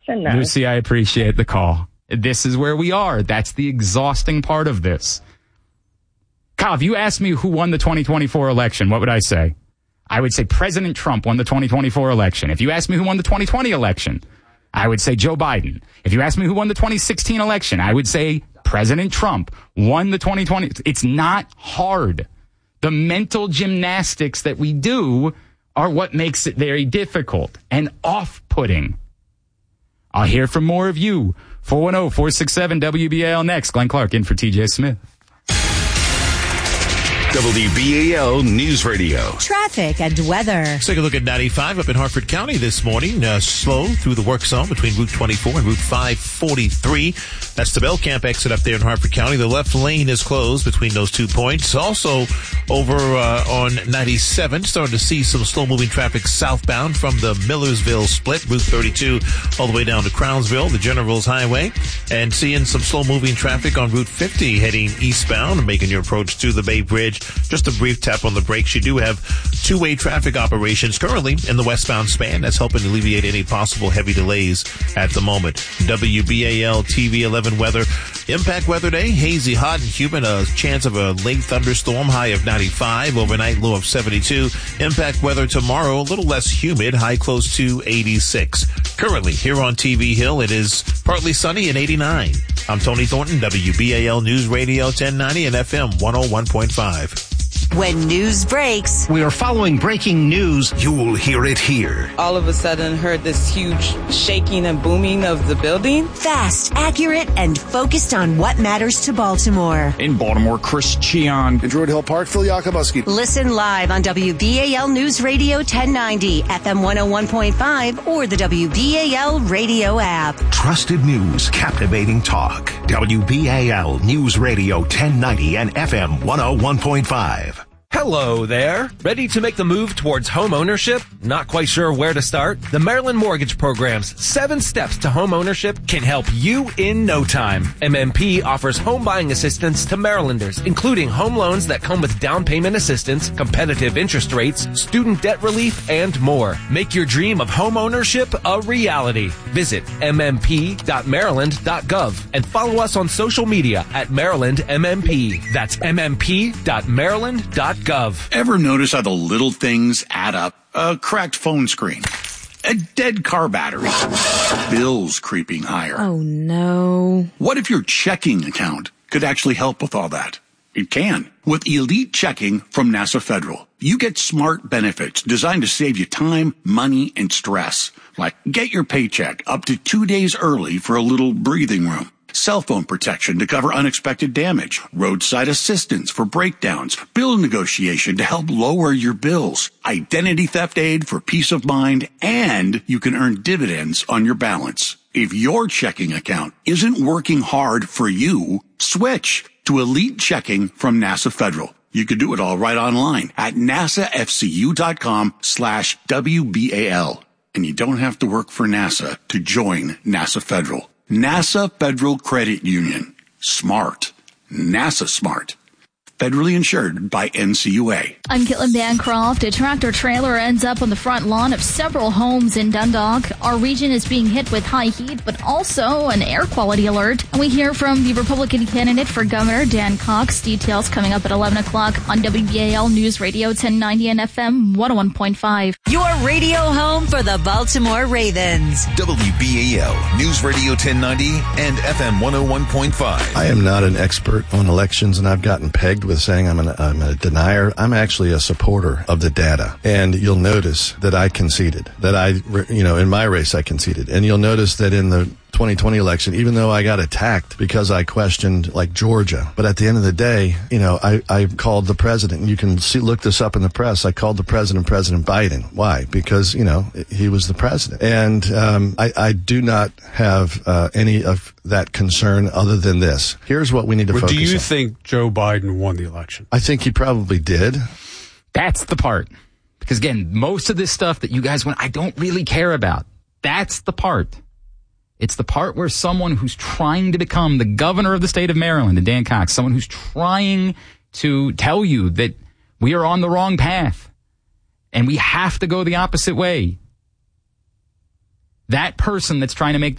No. Lucy, I appreciate the call. This is where we are. That's the exhausting part of this. Kyle, if you asked me who won the 2024 election, what would I say? I would say President Trump won the 2024 election. If you asked me who won the 2020 election, I would say Joe Biden. If you asked me who won the 2016 election, I would say President Trump won the 2020. It's not hard. The mental gymnastics that we do are what makes it very difficult and off-putting. I'll hear from more of you. 410-467-WBAL next. Glenn Clark in for TJ Smith. WBAL News Radio. Traffic and weather. Let's take a look at 95 up in Harford County this morning. Slow through the work zone between Route 24 and Route 543. That's the Bell Camp exit up there in Harford County. The left lane is closed between those 2 points. Also over on 97, starting to see some slow-moving traffic southbound from the Millersville split, Route 32, all the way down to Crownsville, the Generals Highway. And seeing some slow-moving traffic on Route 50 heading eastbound, making your approach to the Bay Bridge. Just a brief tap on the brakes. You do have two-way traffic operations currently in the westbound span. That's helping alleviate any possible heavy delays at the moment. WBAL TV 11 weather. Impact weather day. Hazy, hot, and humid. A chance of a late thunderstorm. High of 95. Overnight low of 72. Impact weather tomorrow. A little less humid. High close to 86. Currently here on TV Hill, it is partly sunny and 89. I'm Tony Thornton, WBAL News Radio 1090 and FM 101.5. When news breaks, we are following breaking news. You'll hear it here. All of a sudden heard this huge shaking and booming of the building. Fast, accurate, and focused on what matters to Baltimore. In Baltimore, Chris Cheon. In Druid Hill Park, Phil Yakubuski. Listen live on WBAL News Radio 1090, FM 101.5, or the WBAL radio app. Trusted news, captivating talk. WBAL News Radio 1090 and FM 101.5. Hello there. Ready to make the move towards home ownership? Not quite sure where to start? The Maryland Mortgage Program's 7 steps to home ownership can help you in no time. MMP offers home buying assistance to Marylanders, including home loans that come with down payment assistance, competitive interest rates, student debt relief, and more. Make your dream of home ownership a reality. Visit mmp.maryland.gov and follow us on social media at Maryland MMP. That's mmp.maryland.gov. Ever notice how the little things add up? A cracked phone screen, a dead car battery, bills creeping higher. Oh, no. What if your checking account could actually help with all that? It can. With Elite Checking from NASA Federal, you get smart benefits designed to save you time, money, and stress. Like get your paycheck up to 2 days early for a little breathing room. Cell phone protection to cover unexpected damage, roadside assistance for breakdowns, bill negotiation to help lower your bills, identity theft aid for peace of mind, and you can earn dividends on your balance. If your checking account isn't working hard for you, switch to Elite Checking from NASA Federal. You can do it all right online at nasafcu.com/WBAL. And you don't have to work for NASA to join NASA Federal. NASA Federal Credit Union. Smart. NASA smart. Federally insured by NCUA. I'm Caitlin Bancroft. A tractor trailer ends up on the front lawn of several homes in Dundalk. Our region is being hit with high heat, but also an air quality alert. And we hear from the Republican candidate for governor, Dan Cox. Details coming up at 11 o'clock on WBAL News Radio 1090 and FM 101.5. Your radio home for the Baltimore Ravens. WBAL News Radio 1090 and FM 101.5. I am not an expert on elections, and I've gotten pegged with saying I'm a denier. I'm actually a supporter of the data. And you'll notice that I conceded, that in my race I conceded. And you'll notice that in the 2020 election, even though I got attacked because I questioned like Georgia, but at the end of the day, I called the president. You can look this up in the press. I called the President Biden. Why? Because, he was the president. And I do not have any of that concern other than this. Here's what we need to focus on. Do you think Joe Biden won the election? I think he probably did. That's the part. Because again, most of this stuff that you guys want, I don't really care about. That's the part. It's the part where someone who's trying to become the governor of the state of Maryland, and Dan Cox, someone who's trying to tell you that we are on the wrong path and we have to go the opposite way. That person that's trying to make